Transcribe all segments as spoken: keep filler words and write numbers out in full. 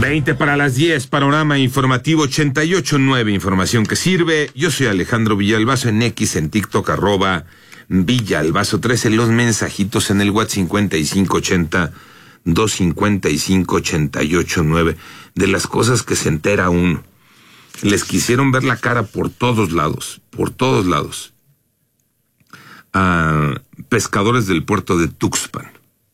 veinte para las diez, panorama informativo ochenta y ocho punto nueve, información que sirve. Yo soy Alejandro Villalbazo, en X, en TikTok, arroba Villalbazo trece, los mensajitos en el WhatsApp cincuenta y cinco ochenta, doscientos cincuenta y cinco, ochenta y ocho nueve. De las cosas que se entera uno. Les quisieron ver la cara por todos lados, por todos lados, a pescadores del puerto de Tuxpan.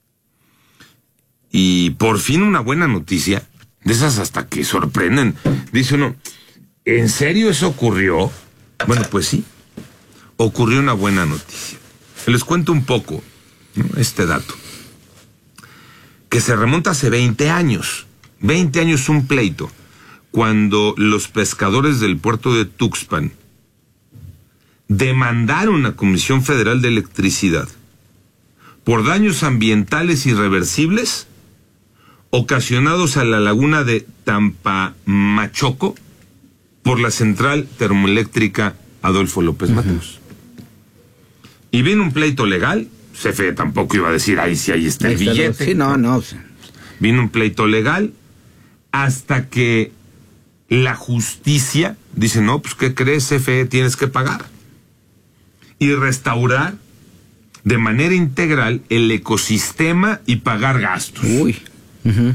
Y por fin una buena noticia, de esas hasta que sorprenden. Dice uno, ¿en serio eso ocurrió? Bueno, pues sí, ocurrió una buena noticia. Les cuento un poco, ¿no?, este dato, que se remonta hace veinte años. veinte años un pleito, cuando los pescadores del puerto de Tuxpan demandaron a Comisión Federal de Electricidad por daños ambientales irreversibles ocasionados a la laguna de Tampamachoco por la central termoeléctrica Adolfo López uh-huh. Mateos. Y vino un pleito legal. C F E tampoco iba a decir, ahí sí, ahí está el ahí billete. Está, sí, no, no. Vino un pleito legal hasta que la justicia dice, no, pues ¿qué crees, C F E? Tienes que pagar y restaurar de manera integral el ecosistema y pagar gastos. Uy. Uh-huh.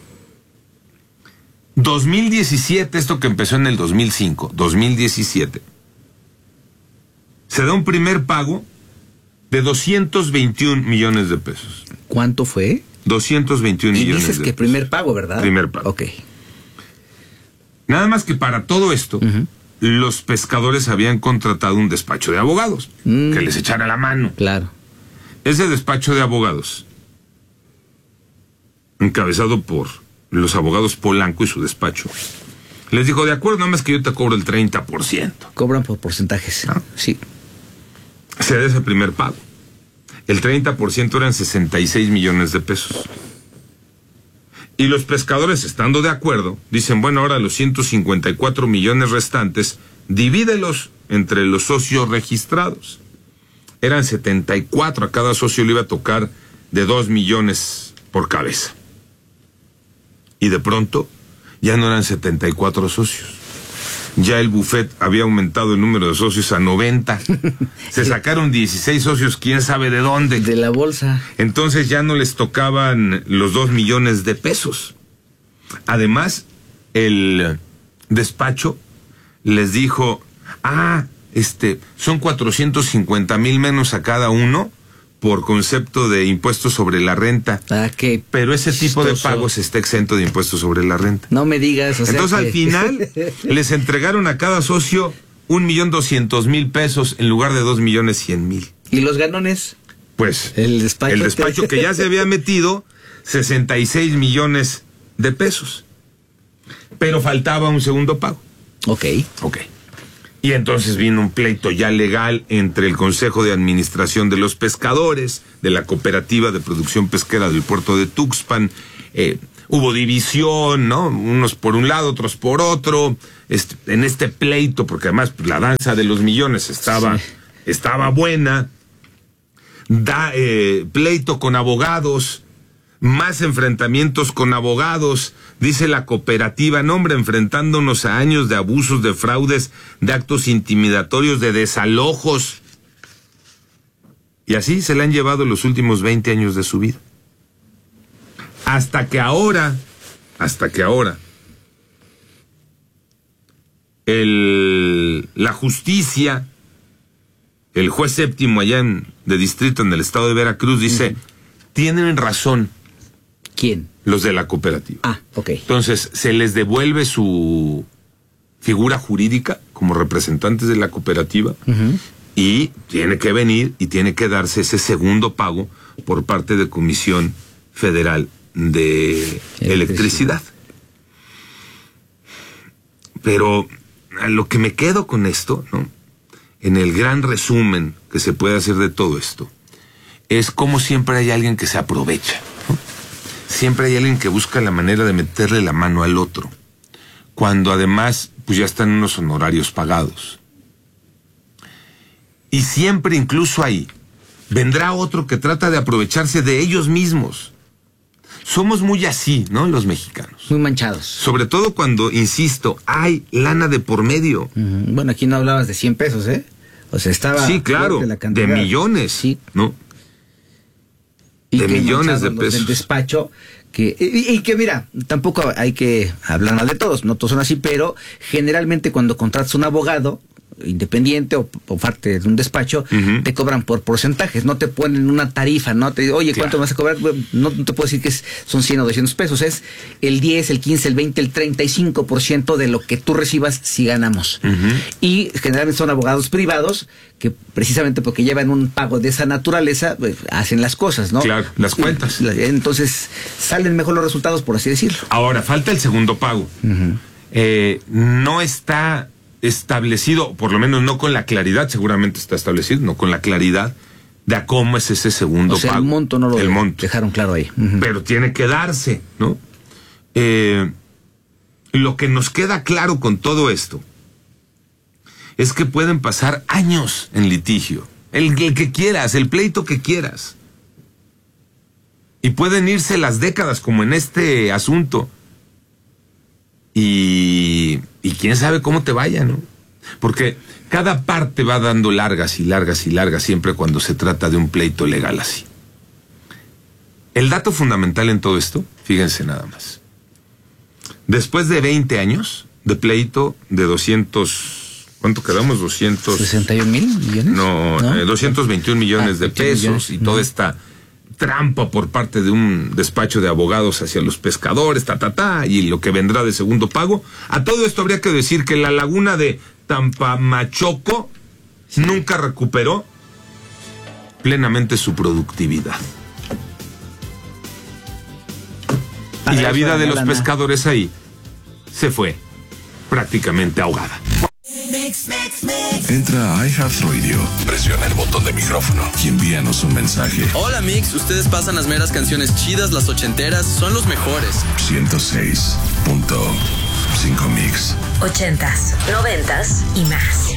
dos mil diecisiete, esto que empezó en el dos mil cinco, dos mil diecisiete, se da un primer pago de doscientos veintiún millones de pesos. ¿Cuánto fue? doscientos veintiún millones de pesos. Y dices que primer pago, ¿verdad? Primer pago. Ok. Nada más que para todo esto, uh-huh. los pescadores habían contratado un despacho de abogados mm. que les echara la mano. Claro. Ese despacho de abogados, encabezado por los abogados Polanco y su despacho, les dijo, de acuerdo, nada más que yo te cobro el treinta por ciento. Cobran por porcentajes. ¿No? Sí. Se da ese primer pago. El treinta por ciento eran sesenta y seis millones de pesos. Y los pescadores, estando de acuerdo, dicen, bueno, ahora los ciento cincuenta y cuatro millones restantes, divídelos entre los socios registrados. Eran setenta y cuatro, a cada socio le iba a tocar de dos millones por cabeza. Y de pronto, ya no eran setenta y cuatro socios. Ya el buffet había aumentado el número de socios a noventa. Se sacaron dieciséis socios, quién sabe de dónde. De la bolsa. Entonces ya no les tocaban los dos millones de pesos. Además, el despacho les dijo, ah, este, son cuatrocientos cincuenta mil menos a cada uno por concepto de impuestos sobre la renta. Ah, qué Pero ese tipo chistoso. De pagos está exento de impuestos sobre la renta. No me digas. O sea Entonces que... al final les entregaron a cada socio un millón doscientos mil pesos en lugar de dos millones cien mil. ¿Y los ganones? Pues el despacho, el despacho que ya se había metido sesenta y seis millones de pesos. Pero faltaba un segundo pago. Ok. Ok. Y entonces vino un pleito ya legal entre el Consejo de Administración de los Pescadores, de la Cooperativa de Producción Pesquera del Puerto de Tuxpan. Eh, hubo división, ¿no? Unos por un lado, otros por otro. Este, en este pleito, porque además pues, la danza de los millones estaba, sí. estaba buena. Da eh, pleito con abogados, más enfrentamientos con abogados. Dice la cooperativa, no hombre, enfrentándonos a años de abusos, de fraudes, de actos intimidatorios, de desalojos. Y así se le han llevado los últimos veinte años de su vida. Hasta que ahora, hasta que ahora, el, la justicia, el juez séptimo allá en, de distrito en el estado de Veracruz dice, uh-huh. tienen razón. ¿Quién? Los de la cooperativa. Ah, ok. Entonces, se les devuelve su figura jurídica como representantes de la cooperativa uh-huh. y tiene que venir y tiene que darse ese segundo pago por parte de Comisión Federal de Electricidad. Electricidad. Pero a lo que me quedo con esto, ¿no?, en el gran resumen que se puede hacer de todo esto, es como siempre hay alguien que se aprovecha, ¿no? Siempre hay alguien que busca la manera de meterle la mano al otro, cuando además pues ya están unos honorarios pagados. Y siempre, incluso ahí, vendrá otro que trata de aprovecharse de ellos mismos. Somos muy así, ¿no? Los mexicanos. Muy manchados. Sobre todo cuando, insisto, hay lana de por medio. Uh-huh. Bueno, aquí no hablabas de cien pesos, ¿eh? O sea, estaba... Sí, claro, la de millones, sí, ¿no? Y de millones de pesos. Del despacho, que, y, y que mira, tampoco hay que hablar mal de todos, no todos son así, pero generalmente cuando contratas un abogado independiente o, o parte de un despacho, uh-huh. te cobran por porcentajes, no te ponen una tarifa, no te oye, ¿cuánto claro. vas a cobrar? No, no te puedo decir que es, son cien o doscientos pesos, es el diez, el quince, el veinte, el treinta y cinco por ciento de lo que tú recibas si ganamos. Uh-huh. Y generalmente son abogados privados que precisamente porque llevan un pago de esa naturaleza, pues, hacen las cosas, ¿no? Claro, las cuentas. Entonces salen mejor los resultados, por así decirlo. Ahora, falta el segundo pago. Uh-huh. Eh, no está establecido, por lo menos no con la claridad, seguramente está establecido, no con la claridad de a cómo es ese segundo o sea, pago. El monto no lo el monto. dejaron claro ahí. Uh-huh. Pero tiene que darse, ¿no? Eh, lo que nos queda claro con todo esto es que pueden pasar años en litigio, el, el que quieras, el pleito que quieras. Y pueden irse las décadas como en este asunto. Y, y quién sabe cómo te vaya, ¿no? Porque cada parte va dando largas y largas y largas siempre cuando se trata de un pleito legal así. El dato fundamental en todo esto, fíjense nada más. Después de veinte años de pleito de doscientos, ¿cuánto quedamos? doscientos... ¿sesenta y un mil millones? No, ¿no? Eh, doscientos veintiún millones ah, de pesos millones. Y toda esta trampa por parte de un despacho de abogados hacia los pescadores, ta, ta, ta, y lo que vendrá de segundo pago. A todo esto habría que decir que la laguna de Tampamachoco sí. nunca recuperó plenamente su productividad. Para y la vida de los lana. pescadores ahí se fue prácticamente ahogada. Entra a iHeartRadio, presiona el botón de micrófono y envíanos un mensaje. Hola Mix, ustedes pasan las meras canciones chidas, las ochenteras, son los mejores. ciento seis punto cinco Mix. Ochentas, noventas y más.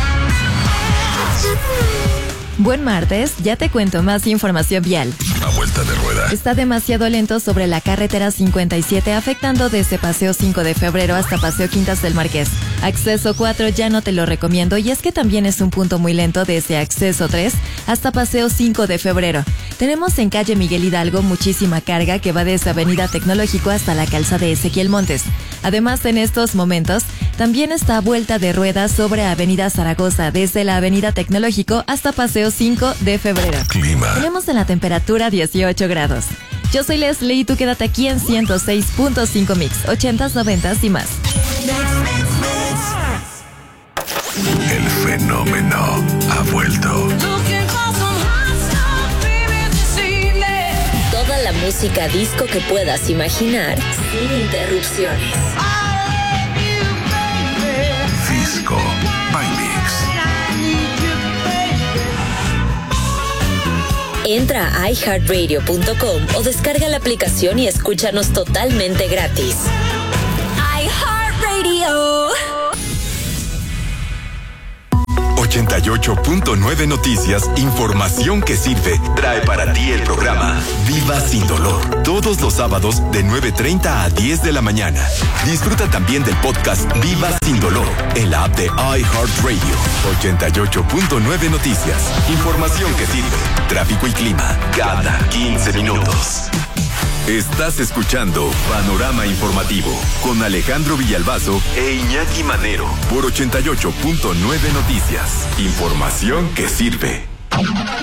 Buen martes, ya te cuento más información vial. A vuelta de rueda. Está demasiado lento sobre la carretera cincuenta y siete, afectando desde Paseo cinco de febrero hasta Paseo Quintas del Marqués. Acceso cuatro ya no te lo recomiendo, y es que también es un punto muy lento desde Acceso tres hasta Paseo cinco de febrero. Tenemos en calle Miguel Hidalgo muchísima carga que va desde Avenida Tecnológico hasta la calzada de Ezequiel Montes. Además, en estos momentos, también está vuelta de rueda sobre Avenida Zaragoza, desde la Avenida Tecnológico hasta Paseo cinco de febrero. Clima. Tenemos en la temperatura dieciocho grados. Yo soy Leslie y tú quédate aquí en ciento seis punto cinco Mix, ochentas, noventas y más. El fenómeno ha vuelto. Toda la música disco que puedas imaginar sin interrupciones. Disco by Mix. Entra a i heart radio punto com o descarga la aplicación y escúchanos totalmente gratis. iHeartRadio. ochenta y ocho punto nueve Noticias, información que sirve, trae para ti el programa Viva Sin Dolor, todos los sábados de nueve treinta a diez de la mañana. Disfruta también del podcast Viva Sin Dolor en la app de iHeartRadio. ochenta y ocho punto nueve Noticias, información que sirve, tráfico y clima cada quince minutos. Estás escuchando Panorama Informativo con Alejandro Villalbazo e Iñaki Manero por ochenta y ocho punto nueve Noticias. Información que sirve.